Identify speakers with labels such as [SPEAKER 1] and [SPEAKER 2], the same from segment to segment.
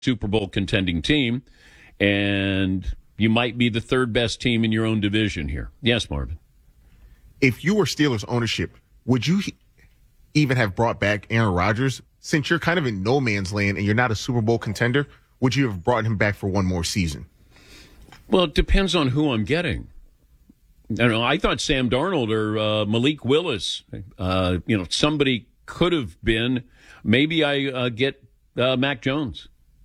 [SPEAKER 1] Super Bowl contending team, and you might be the third best team in your own division here. Yes, Marvin.
[SPEAKER 2] If you were Steelers ownership, would you even have brought back Aaron Rodgers? Since you're kind of in no man's land and you're not a Super Bowl contender, would you have brought him back for one more season?
[SPEAKER 1] Well, it depends on who I'm getting. I thought Sam Darnold or Malik Willis, somebody could have been. Maybe I get Mac Jones.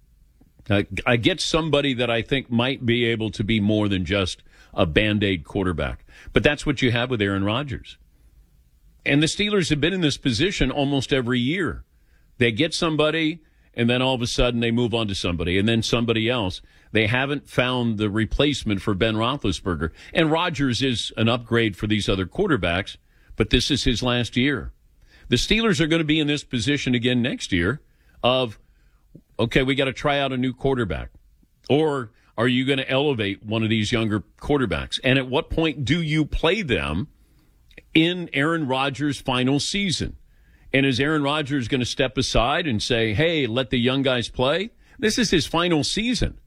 [SPEAKER 1] I get somebody that I think might be able to be more than just a Band-Aid quarterback. But that's what you have with Aaron Rodgers. And the Steelers have been in this position almost every year. They get somebody, and then all of a sudden they move on to somebody, and then somebody else. They haven't found the replacement for Ben Roethlisberger. And Rodgers is an upgrade for these other quarterbacks, but this is his last year. The Steelers are going to be in this position again next year of, okay, we got to try out a new quarterback. Or are you going to elevate one of these younger quarterbacks? And at what point do you play them in Aaron Rodgers' final season? And is Aaron Rodgers going to step aside and say, hey, let the young guys play? This is his final season.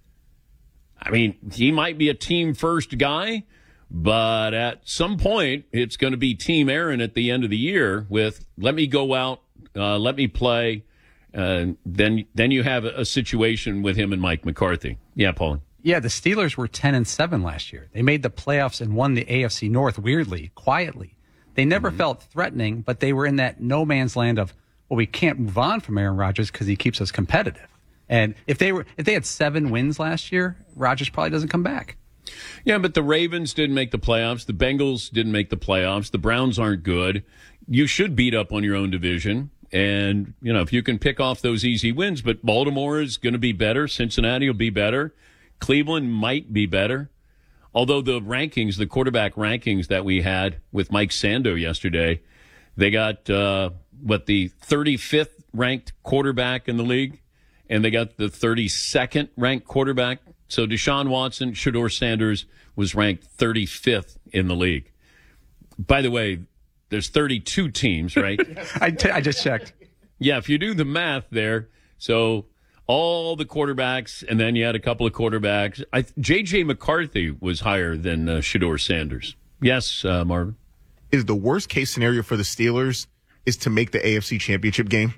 [SPEAKER 1] I mean, he might be a team-first guy, but at some point, it's going to be Team Aaron at the end of the year with, let me go out, let me play. Then you have a situation with him and Mike McCarthy. Yeah, Paul.
[SPEAKER 3] Yeah, the Steelers were 10-7 last year. They made the playoffs and won the AFC North weirdly, quietly. They never felt threatening, but they were in that no man's land of, well, we can't move on from Aaron Rodgers because he keeps us competitive. And if they had 7 wins last year, Rodgers probably doesn't come back.
[SPEAKER 1] Yeah, but the Ravens didn't make the playoffs. The Bengals didn't make the playoffs. The Browns aren't good. You should beat up on your own division. And, if you can pick off those easy wins, but Baltimore is going to be better. Cincinnati will be better. Cleveland might be better. Although the quarterback rankings that we had with Mike Sando yesterday, they got, the 35th ranked quarterback in the league, and they got the 32nd ranked quarterback. So Deshaun Watson, Shedeur Sanders was ranked 35th in the league. By the way, there's 32 teams, right?
[SPEAKER 3] I just checked.
[SPEAKER 1] Yeah, if you do the math there, so all the quarterbacks, and then you had a couple of quarterbacks. J.J. McCarthy was higher than Shedeur Sanders. Yes, Marvin?
[SPEAKER 2] Is the worst-case scenario for the Steelers is to make the AFC Championship game?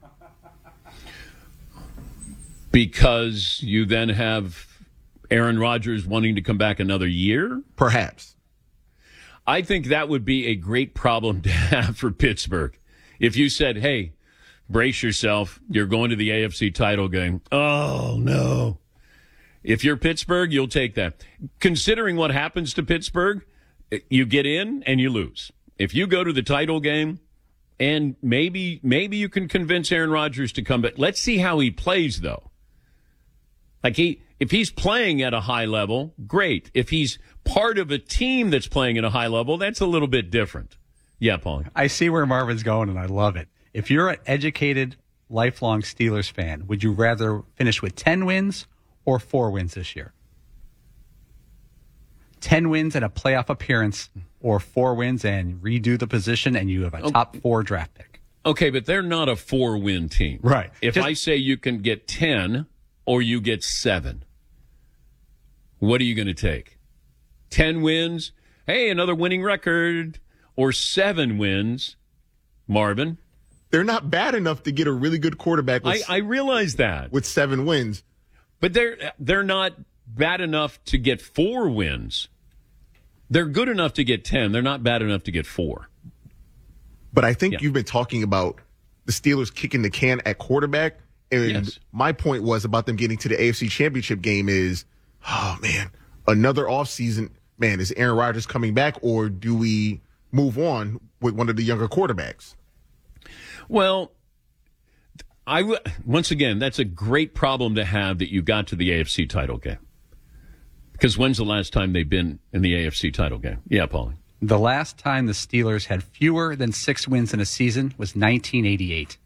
[SPEAKER 1] Because you then have Aaron Rodgers wanting to come back another year?
[SPEAKER 2] Perhaps.
[SPEAKER 1] I think that would be a great problem to have for Pittsburgh. If you said, hey, brace yourself, you're going to the AFC title game. Oh, no. If you're Pittsburgh, you'll take that. Considering what happens to Pittsburgh, you get in and you lose. If you go to the title game, and maybe you can convince Aaron Rodgers to come back. Let's see how he plays, though. If he's playing at a high level, great. If he's part of a team that's playing at a high level, that's a little bit different. Yeah, Paul.
[SPEAKER 3] I see where Marvin's going, and I love it. If you're an educated, lifelong Steelers fan, would you rather finish with 10 wins or 4 wins this year? 10 wins and a playoff appearance, or 4 wins and redo the position, and you have a top 4 draft pick.
[SPEAKER 1] Okay, but they're not a 4-win team.
[SPEAKER 3] Right.
[SPEAKER 1] If I say you can get 10 or you get 7, what are you going to take? 10 wins, hey, another winning record, or 7 wins, Marvin?
[SPEAKER 2] They're not bad enough to get a really good quarterback.
[SPEAKER 1] I realize that.
[SPEAKER 2] With 7 wins.
[SPEAKER 1] But they're not bad enough to get 4 wins. They're good enough to get 10. They're not bad enough to get 4.
[SPEAKER 2] But I think you've been talking about the Steelers kicking the can at quarterback. And my point was about them getting to the AFC Championship game is, oh, man, another offseason. Man, is Aaron Rodgers coming back, or do we move on with one of the younger quarterbacks?
[SPEAKER 1] Well, once again, that's a great problem to have that you got to the AFC title game. Because when's the last time they've been in the AFC title game? Yeah, Paulie.
[SPEAKER 3] The last time the Steelers had fewer than 6 wins in a season was 1988.